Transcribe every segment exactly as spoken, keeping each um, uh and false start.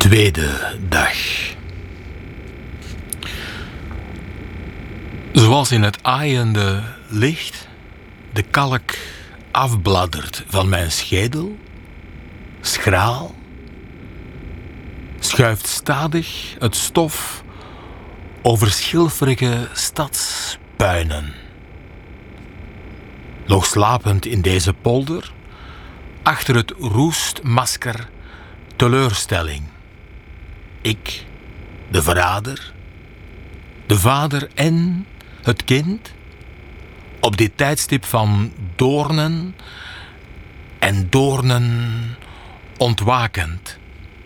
Tweede dag. Zoals in het aaiende licht de kalk afbladdert van mijn schedel, schraal, schuift stadig het stof over schilferige stadspuinen. Nog slapend in deze polder, achter het roestmasker teleurstelling. Ik, de verrader, de vader en het kind, op dit tijdstip van doornen en doornen ontwakend.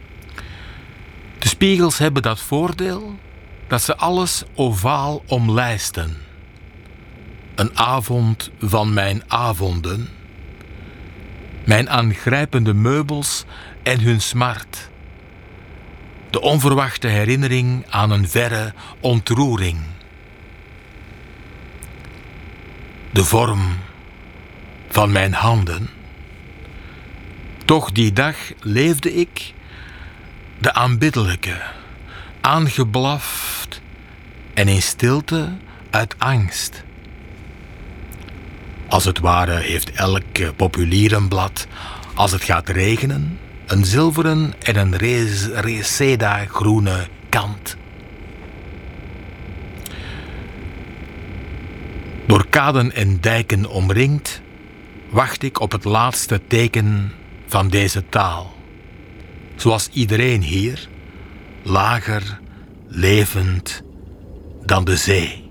De spiegels hebben dat voordeel dat ze alles ovaal omlijsten. Een avond van mijn avonden, mijn aangrijpende meubels en hun smart. De onverwachte herinnering aan een verre ontroering. De vorm van mijn handen. Toch die dag leefde ik de aanbiddelijke, aangeblaft en in stilte uit angst. Als het ware heeft elk populierenblad, als het gaat regenen, een zilveren en een reseda groene kant. Door kaden en dijken omringd, wacht ik op het laatste teken van deze taal. Zoals iedereen hier, lager, levend dan de zee.